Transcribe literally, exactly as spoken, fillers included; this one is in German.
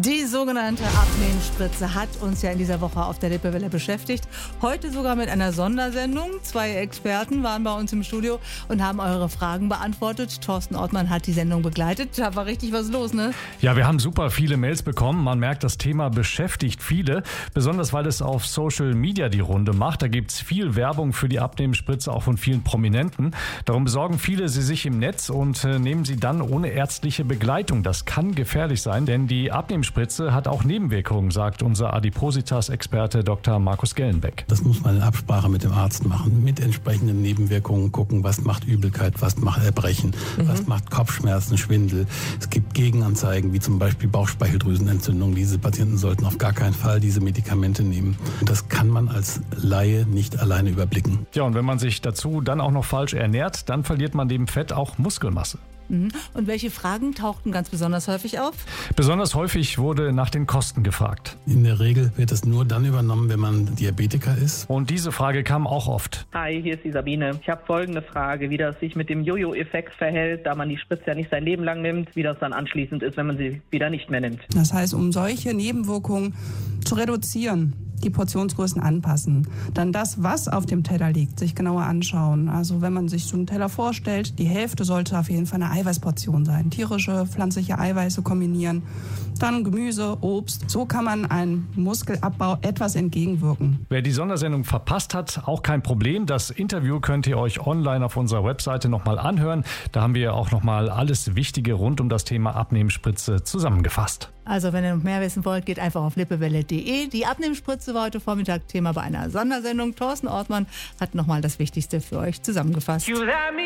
Die sogenannte Abnehmspritze hat uns ja in dieser Woche auf der Lippewelle beschäftigt. Heute sogar mit einer Sondersendung. Zwei Experten waren bei uns im Studio und haben eure Fragen beantwortet. Thorsten Ortmann hat die Sendung begleitet. Da war richtig was los, ne? Ja, wir haben super viele Mails bekommen. Man merkt, das Thema beschäftigt viele. Besonders, weil es auf Social Media die Runde macht. Da gibt es viel Werbung für die Abnehmspritze, auch von vielen Prominenten. Darum besorgen viele sie sich im Netz und äh, nehmen sie dann ohne ärztliche Begleitung. Das kann gefährlich sein, denn die Abnehmspritze hat auch Nebenwirkungen, sagt unser Adipositas-Experte Doktor Markus Gellenbeck. Das muss man in Absprache mit dem Arzt machen, mit entsprechenden Nebenwirkungen gucken, was macht Übelkeit, was macht Erbrechen, mhm. was macht Kopfschmerzen, Schwindel. Es gibt Gegenanzeigen, wie zum Beispiel Bauchspeicheldrüsenentzündung. Diese Patienten sollten auf gar keinen Fall diese Medikamente nehmen. Und das kann man als Laie nicht alleine überblicken. Ja, und wenn man sich dazu dann auch noch falsch ernährt, dann verliert man neben Fett auch Muskelmasse. Und welche Fragen tauchten ganz besonders häufig auf? Besonders häufig wurde nach den Kosten gefragt. In der Regel wird es nur dann übernommen, wenn man Diabetiker ist. Und diese Frage kam auch oft. Hi, hier ist die Sabine. Ich habe folgende Frage, wie das sich mit dem Jojo-Effekt verhält, da man die Spritze ja nicht sein Leben lang nimmt, wie das dann anschließend ist, wenn man sie wieder nicht mehr nimmt. Das heißt, um solche Nebenwirkungen zu reduzieren, die Portionsgrößen anpassen. Dann das, was auf dem Teller liegt, sich genauer anschauen. Also wenn man sich so einen Teller vorstellt, die Hälfte sollte auf jeden Fall eine Eiweißportion sein. Tierische, pflanzliche Eiweiße kombinieren. Dann Gemüse, Obst. So kann man einem Muskelabbau etwas entgegenwirken. Wer die Sondersendung verpasst hat, auch kein Problem. Das Interview könnt ihr euch online auf unserer Webseite nochmal anhören. Da haben wir auch nochmal alles Wichtige rund um das Thema Abnehmspritze zusammengefasst. Also wenn ihr noch mehr wissen wollt, geht einfach auf lippewelle punkt de. Die Abnehmspritze war heute Vormittag Thema bei einer Sondersendung. Thorsten Ortmann hat nochmal das Wichtigste für euch zusammengefasst.